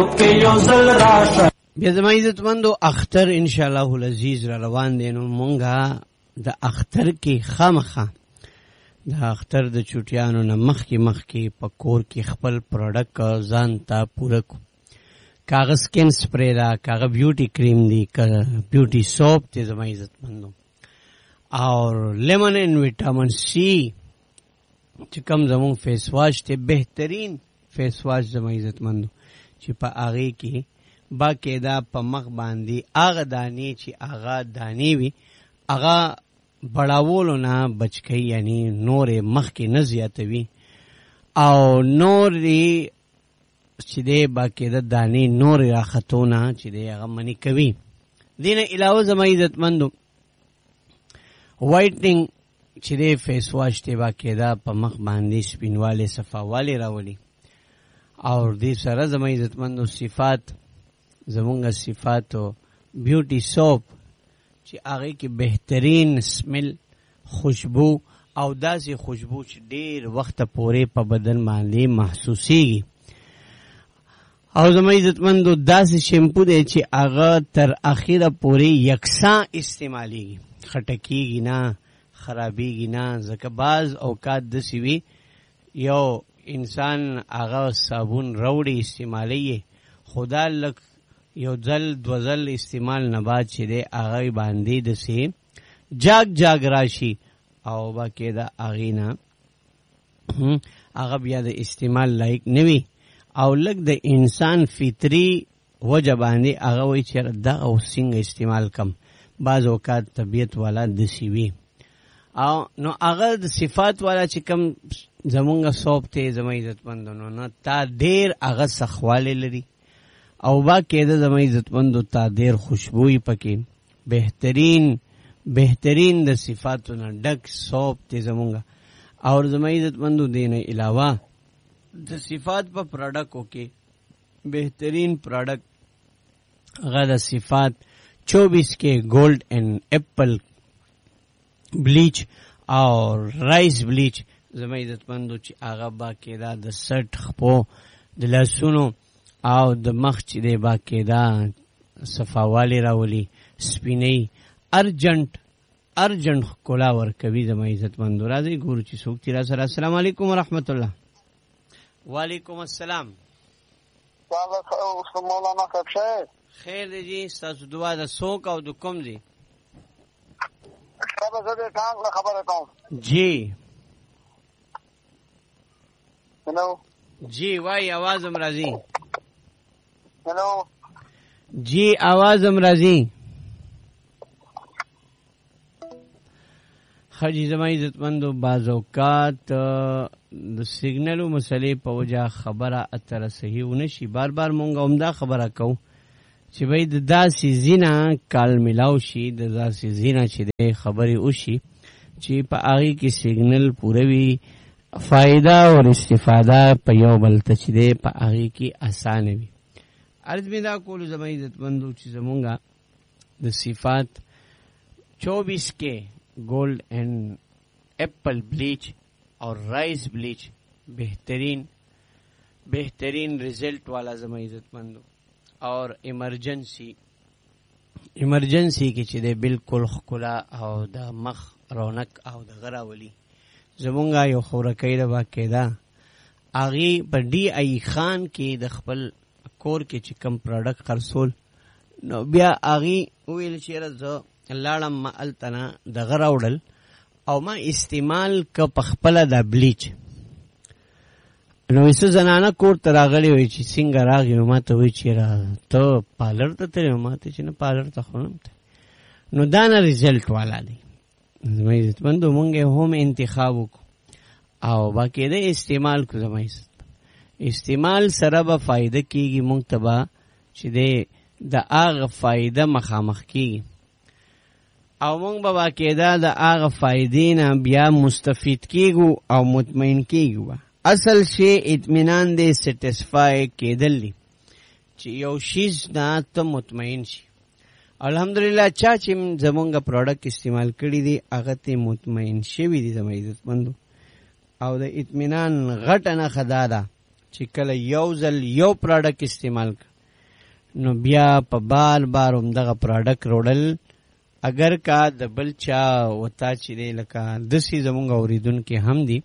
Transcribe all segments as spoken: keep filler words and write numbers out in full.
بیا زما عزتمندو اختر انشاءالله العزیز را روان دی. نو مونږه د اختر کې خامخا د اختر د چوټیانو نه مخکې مخکې په کور کې خپل پروډکټ ځان ته پوره کو. کاغذ سکن سپری دا، کاغذ بیوټي کریم دی، بیوټي سوپ دی زما عزتمندو، اور لیمن ان وٹامن سی چې کوم زمون فیس واش ته بهترین فیس واش زما عزتمندو چې په هغې کې باقاعده په مخ باندې هغه دانې چې هغه دانې وي هغه بړاولو نه بچ کوي، یعنی نورې مخکې نه زیاتوي او نورې چې دی باقاعده دانې نورې راختو نه چې دی هغه منې کوي. دې نه علاوه زما عزتمندو وایټنینګ چې دی فیس واش دی باقاعده په مخ باندې سپینوالی صفاوالی راولي. اور دې سره زما عزتمندو صفات زمونږ صفاتو بیوټي سوپ چې هغې کې بهترین سمیل خوشبو او داسې خوشبو چې ډېر وخته پورې په بدن باندې محسوسیږي. او زما عزتمندو داسې شیمپو دی چې هغه تر اخیره پورې یکساں استعمالیږي، خټکیږي نه، خرابیږي نه. ځکه بعض اوقات داسې وي یو انسان هغه صابون راوړي استعمالی خدا لک یو ځل دو ځل استعمال نه بعد چې دی هغه باندې داسې جاګ جاګ راشي او باقاعده هغې نه هغه بیا د استعمال لایق نه وي او لږ د انسان فطري وجه باندې هغه وایي چې دغه اوس څنګه استعمال کم. بعض اوقات طبیعت والا داسې وي او نو هغه د صفات والا چې کم زمونږ سوپ ته زما عزتمندو نو نه تا ډېر هغه سخوالی لري او باقاعده زما عزتمندو تا ډېر خوشبویي پکې بهترین بهترین د صفاتو نه ډک سوپ ته زمونږ. اور زما عزتمندو دې نه علاوه د صفات په پروډکټو کې بهترین پروډکټ هغه د صفات چوبیس کې گولڈ اینڈ ایپل بلیچ اور رائس بلیچ زما عزتمندو چې هغه باقاعده د سټ خپو د لاسونو او د مخ چې دی باقاعده صفاوالی راولي، سپینۍ ارجنټ ارجنټ ښکلا ورکوي. زما عزتمندو راځئ ګورو چې څوک تي را سره. السلام علیکم ورحمت الله. وعلیکم السلام. مولانا صاحب شاید خیر دی جی، ستاسو دعا د څوک او د کوم دی؟ خبر جی ہیلو جی وائی آواز ام راضی. ہیلو جی آواز ام راضی. خجی زما عزتمندو بعض اوقات د سیګنلو مسلې په وجه خبره اتره صحیح ونشي. بار بار مونږ همدا خبره کوو چې بھئی د داسې زینه کال ملاو شي، د داسې زینه چې د خبرې وشي چې په هغې کې سیګنل پوره وي، فائدہ اور استفاده په یو بل ته چې دی په هغې کې اسانه وي. عرض مې دا کولو زما عزتمندو چې زمونږ د صفات چوبیس کې گولڈ اینڈ ایپل بلیچ اور رائس بلیچ بہترین بہترین رزلٹ والا زما عزتمندو. اور ایمرجنسی ایمرجنسی کې چې دی بالکل ښکلا او د مخ رونق او د غراولي. زمونږ یو خورکۍ ده باقاعده هغې په ډي آی خان کې د خپل کور کې چې کم پروډکټ خرڅول، نو بیا هغې وویل چې یاره زه لاړم ما هلته نه دغه راوړل او ما استعمال که په خپله دا بلیچ. نو څه زنانه کور ته راغلی وایي چې څنګه راغی، نو ما ته وایي چې یاره ته پارلر ته تلې؟ ما ته چې نه پارلر ته خو نه ته. نو دا نه ریزلټ والا دی. زما عزتمندو مونږ یې هم انتخاب وکړو او باقاعده استعمال کړو. زما عزت استعمال سره به فایده کېږي، مونږ ته به چې دی د هغه فایده مخامخ کېږي او مونږ به باقاعده د هغه فایدې نه بیا مستفید کېږو او مطمئن کېږو. اصل شی اطمینان دی، سیټسفای کېدل دی چې یو شیز نه ته مطمئن شي. الحمدلله چا چې زمونږ پروډکټ استعمال کړي دي هغه ته مطمئن شوي دي زما عزتمندو. او د اطمینان غټه نښه دا ده چې کله یو ځل یو پروډکټ استعمال کړ نو بیا په بار بار هم دغه پروډکټ روړل اگر کا د بل چا وتا چې لکه دسی زمونږ اوریدونکو هم دي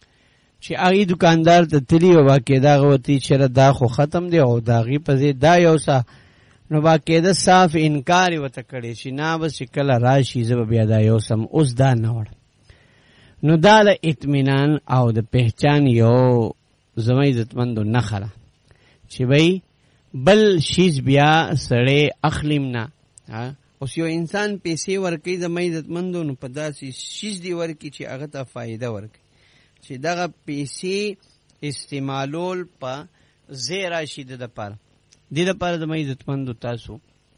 چې هغه دکاندار ته تلی او باقاعده غوتی چې دا خو ختم دی او داغي په دا یو څه نو باقاعده صاف انکار وته کړي چې نه بس کله راشي زب بیا دا یو سم اوس دا نه وړ نو دا له اطمینان او د پہچان یو زما عزتمندو نه خره چې بھئی بل شیز بیا سړی اخلیم نه اوس یو انسان پیسې ورکوي زما عزتمندو نو په داسې شیز دی ورکوي چې هغه ته فایده ورکوي چې دغه پیسې استعمالول په ځای راشي د دپاره دې دپاره زما عزتمندو تاسو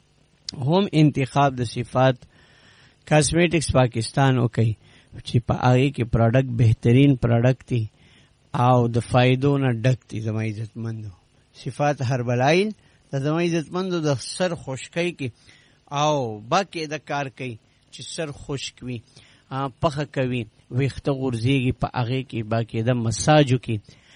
هم انتخاب د صفات کاسمیټکس پاکستان وکړئ چې په هغې کې پروډکټ بهترین پروډکټ دی او د فایدو نه ډک دی زما عزتمندو صفات هربلایل د زما عزتمندو د سر خشکۍ کې او باقي د کار کوي چې سر خشک وي پخه کوي ویښته غورځېږي په هغې کې باقي د مساجو کې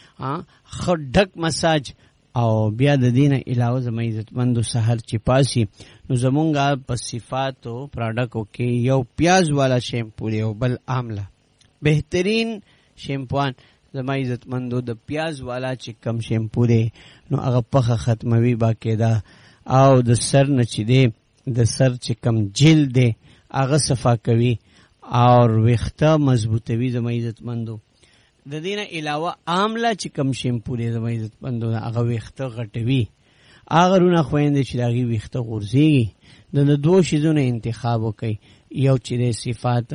ښه ډک مساج او بیا د دې نه علاوه زما عزتمندو سحر چې پاسي نو زمونږ په صفاتو پروډکټو کې یو پیاز والا شیمپو دی او بل آمله بهترین شیمپوان زما عزتمندو د پیاز والا چې کم شیمپو دی نو هغه پخه ختموي باقاعده او د سر نه چې دی د سر چې کم جلد دی هغه صفا کوي او ویښته مضبوطوي زما عزتمندو د دې نه علاوه آمله چې کم شیمپو دی زما عزتمندو هغه ویښته غټوي هغه رونه خویندې چې د هغې ویښته غورځېږي د د دوو شیزونو انتخاب وکړئ یو چې دی صفات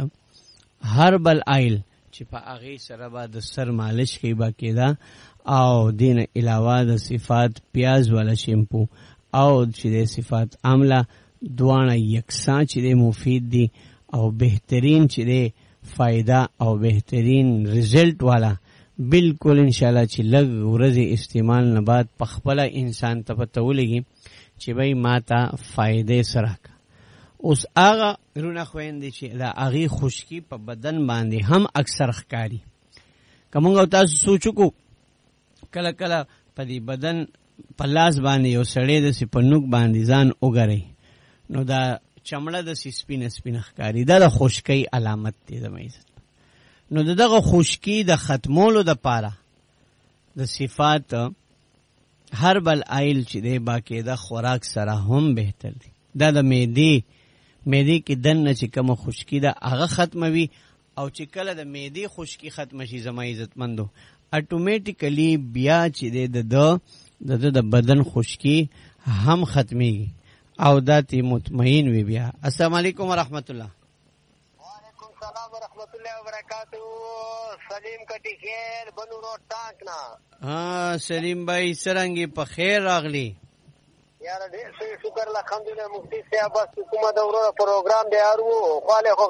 هربل آیل چې په هغې سره به د سر مالش کوي باقاعده او دې نه علاوه د صفات پیاز والا شیمپو او چې دی صفات آمله دواړه یکساں چې دی مفید دي او بهترین چې دی فائدہ او بهترین رزلٹ والا بالکل انشاءاللہ چې لږ ورځې استعمال نه بعد پخپله انسان ته پته ولګي چې بھئی ما ته فائدې سره کا اوس هغه رونه خویندې چې د هغې خشکي په بدن باندې هم اکثر ښکاري که مونږ تاسو سوچ وکړو کله کله په دې بدن په لاس باندې یو سړی داسې په نوک باندې ځان وګرئ نو دا چمړه داسې سپینه سپینه ښکاري دا د خشکۍ علامت دی زما عزت نو د دغه خشکي د ختمولو دپاره د صفات هربل آیل چې دی باقاعده خوراک سره هم بهتر دی دا د معدې معدې کې دننه چې کومه خشکي ده هغه ختموي او چې کله د معدې خشکي ختمه شي زما عزتمندو اټومیټیکلی بیا چې دی د د د بدن خشکي هم ختمیږي او دا تی مطمئن وی بیا. السلام علیکم ورحمت الله. وعلیکم السلام ورحمت الله وبرکاتہ. سلیم کټی خیر بنو روډ ټانک نا. ها سلیم بھائی سرنګي په خیر راغلی. یار دې شکر الحمدلله مفتی صاحب بس کومه دورو پروګرام دی ارو خاله